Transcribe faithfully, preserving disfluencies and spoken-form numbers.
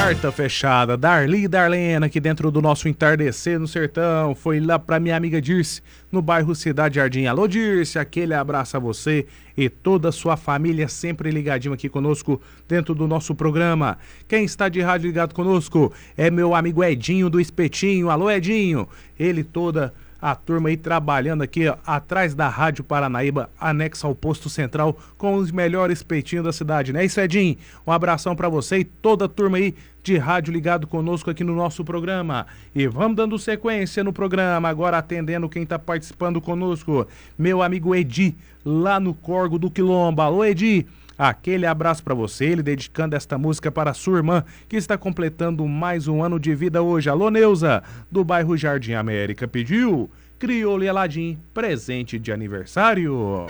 Carta fechada, Darli e Darlena, aqui dentro do nosso entardecer no sertão. Foi lá pra minha amiga Dirce, no bairro Cidade Jardim. Alô, Dirce, aquele abraço a você e toda a sua família sempre ligadinho aqui conosco dentro do nosso programa. Quem está de rádio ligado conosco é meu amigo Edinho do Espetinho. Alô, Edinho, ele toda a turma aí trabalhando aqui, ó, atrás da Rádio Paranaíba, anexa ao posto central, com os melhores peitinhos da cidade, né? Isso, Edinho, um abração pra você e toda a turma aí de rádio ligado conosco aqui no nosso programa. E vamos dando sequência no programa, agora atendendo quem tá participando conosco, meu amigo Edi, lá no Corgo do Quilombo. Alô, Edi, aquele abraço pra você, ele dedicando esta música para a sua irmã, que está completando mais um ano de vida hoje. Alô, Neuza, do bairro Jardim América, pediu Crioulo e Aladim, presente de aniversário.